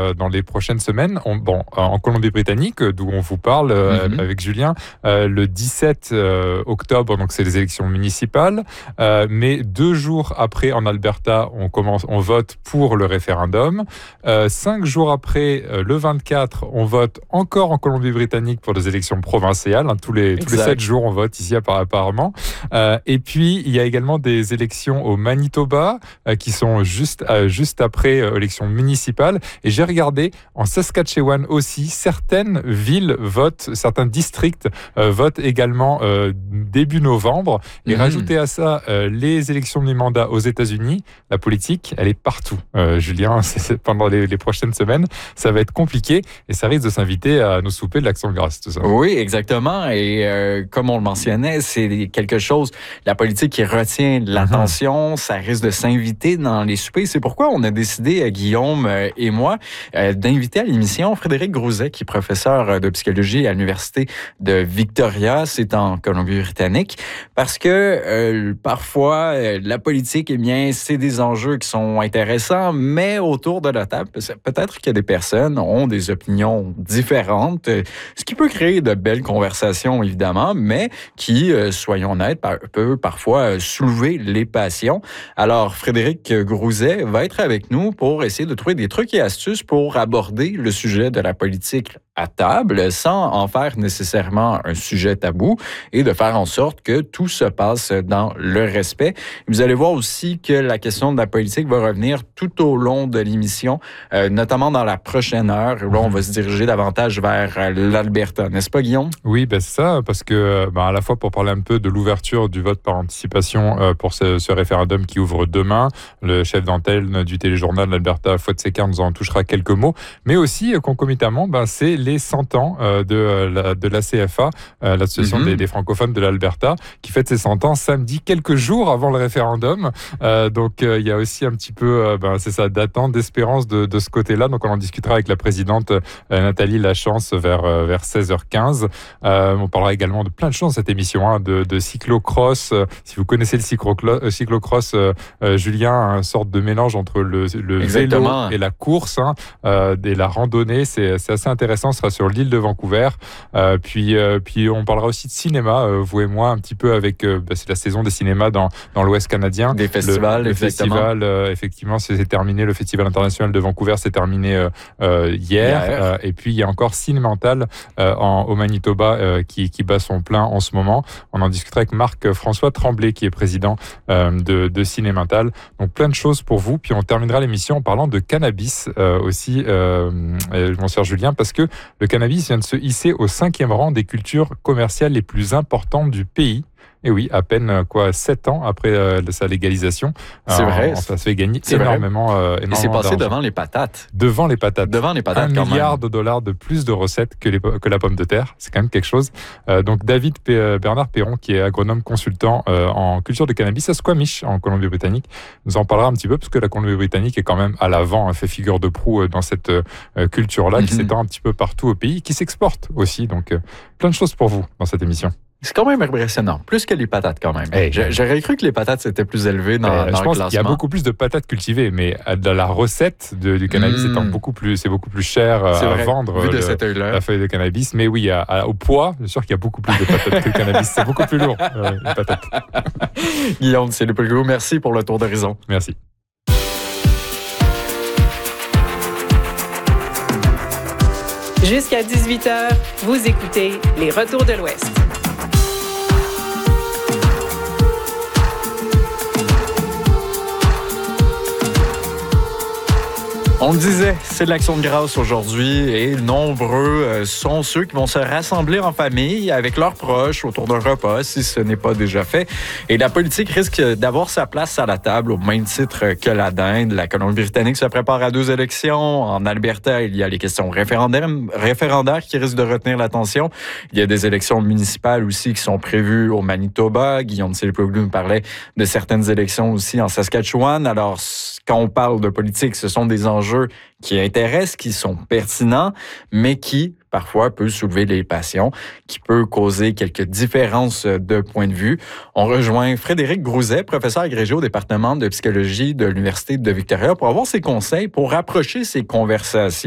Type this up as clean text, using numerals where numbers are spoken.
dans les prochaines semaines. En Colombie-Britannique, d'où on vous parle avec Julien, le 17 octobre, donc c'est les élections municipales. Mais 2 jours après, en Alberta, on vote pour le référendum. 5 jours après, le 24, on vote encore en Colombie-Britannique pour les élections provinciales. Tous les 7 jours, on vote ici apparemment. Et puis, il y a également des élections au Manitoba qui sont juste après élections municipales. Et j'ai regardé, en Saskatchewan aussi, certaines villes votent, certains districts votent également début novembre. Et rajouter à ça les élections du mandat aux États-Unis, la politique, elle est partout. Julien, pendant les prochaines semaines, ça va être compliqué et ça risque de s'inviter à nos soupers de l'Action de grâce, tout ça. Oui, exactement. Et comme on le mentionnait, c'est quelque chose, la politique qui retient l'attention, ça risque de s'inviter dans les soupers. C'est pourquoi on a décidé, Guillaume et moi, d'inviter à l'émission Frédéric Grouzet, qui est professeur de psychologie à l'Université de Victoria, c'est en Colombie-Britannique, parce que parfois, la politique, eh bien, c'est des enjeux qui sont intéressants, mais autour de la table, peut-être qu'il y a des personnes qui ont des opinions différentes, ce qui peut créer de belles conversations, évidemment, mais qui, soyons honnêtes, peut parfois soulever les passions. Alors, Frédéric Grouzet va être avec nous pour essayer de trouver des trucs et astuces pour aborder le sujet de la politique à table sans en faire nécessairement un sujet tabou et de faire en sorte que tout se passe dans le respect. Vous allez voir aussi que la question de la politique va revenir tout au long de l'émission, notamment dans la prochaine heure. Là, on va se diriger davantage vers l'Alberta, n'est-ce pas, Guillaume? Oui, c'est ça, parce que à la fois pour parler un peu de l'ouverture du vote par anticipation pour ce référendum qui ouvre demain, le chef d'antenne du téléjournal de l'Alberta, Fouad Sekar, nous en touchera quelques mots, mais aussi concomitamment, c'est les 100 ans de la CFA, l'association des francophones de l'Alberta, qui fête ses 100 ans samedi, quelques jours avant le référendum. Donc il y a aussi un petit peu, c'est ça, d'attente, d'espérance de ce côté-là. Donc on en discutera avec la présidente Nathalie Lachance vers 16h15. On parlera également de plein de choses dans cette émission, de cyclocross. Si vous connaissez le cyclocross, Julien, une sorte de mélange entre le vélo et la course, et la randonnée, c'est assez intéressant. Ce sera sur l'île de Vancouver. Puis on parlera aussi de cinéma, vous et moi, un petit peu avec c'est la saison des cinémas dans l'Ouest canadien. Des festivals, le festival, effectivement, c'est terminé. Le Festival international de Vancouver s'est terminé hier. Et puis il y a encore Cinémental au Manitoba qui bat son plein en ce moment. On en discutera avec Marc-François Tremblay, qui est président de Cinémental. Donc plein de choses pour vous. Puis on terminera l'émission en parlant de cannabis aussi, mon cher Julien, parce que le cannabis vient de se hisser au 5e rang des cultures commerciales les plus importantes du pays. Et oui, à peine 7 ans après sa légalisation. C'est vrai. Ça se fait gagner énormément. Et c'est passé devant les patates. Devant les patates. $1 milliard de plus de recettes que la pomme de terre. C'est quand même quelque chose. Donc David Bernard Perron, qui est agronome consultant en culture de cannabis à Squamish, en Colombie-Britannique, nous en parlera un petit peu, parce que la Colombie-Britannique est quand même à l'avant, fait figure de proue dans cette culture-là, qui s'étend un petit peu partout au pays, qui s'exporte aussi. Donc plein de choses pour vous dans cette émission. C'est quand même impressionnant, plus que les patates quand même. J'aurais cru que les patates c'était plus élevé dans le classement. Je pense qu'il y a beaucoup plus de patates cultivées, mais dans la recette du cannabis c'est beaucoup plus cher à vendre, vu de cet œil-là, la feuille de cannabis. Mais oui, au poids, je suis sûr qu'il y a beaucoup plus de patates que le cannabis. C'est beaucoup plus lourd, les patates. Guillaume, c'est le plus gros. Merci pour le tour d'horizon. Merci. Jusqu'à 18h, vous écoutez Les Retours de l'Ouest. On le disait, c'est de l'Action de grâce aujourd'hui et nombreux sont ceux qui vont se rassembler en famille avec leurs proches autour d'un repas, si ce n'est pas déjà fait. Et la politique risque d'avoir sa place à la table au même titre que la dinde. La Colombie-Britannique se prépare à 2 élections. En Alberta, il y a les questions référendaires qui risquent de retenir l'attention. Il y a des élections municipales aussi qui sont prévues au Manitoba. Guillaume Sélipoglu nous parlait de certaines élections aussi en Saskatchewan. Alors, quand on parle de politique, ce sont des enjeux qui intéressent, qui sont pertinents, mais qui, parfois, peuvent soulever les passions, qui peut causer quelques différences de point de vue. On rejoint Frédéric Grouzet, professeur agrégé au département de psychologie de l'Université de Victoria, pour avoir ses conseils pour rapprocher ces conversations.